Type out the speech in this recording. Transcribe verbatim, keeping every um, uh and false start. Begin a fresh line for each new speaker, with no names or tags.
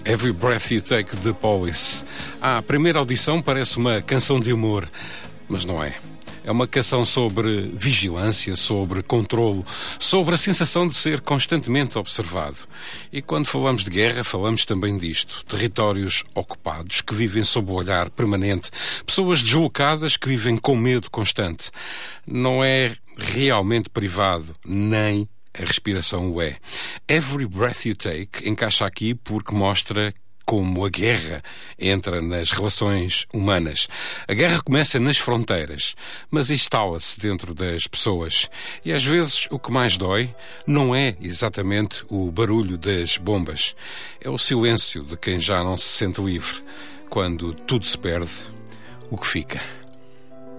Every Breath You Take, de Police. À primeira audição parece uma canção de amor, mas não é. É uma canção sobre vigilância, sobre controlo, sobre a sensação de ser constantemente observado. E quando falamos de guerra, falamos também disto. Territórios ocupados que vivem sob o olhar permanente, pessoas deslocadas que vivem com medo constante. Não é realmente privado, nem a respiração o é. Every Breath You Take encaixa aqui porque mostra como a guerra entra nas relações humanas. A guerra começa nas fronteiras, mas instala-se dentro das pessoas. E às vezes o que mais dói não é exatamente o barulho das bombas. É o silêncio de quem já não se sente livre. Quando tudo se perde, o que fica?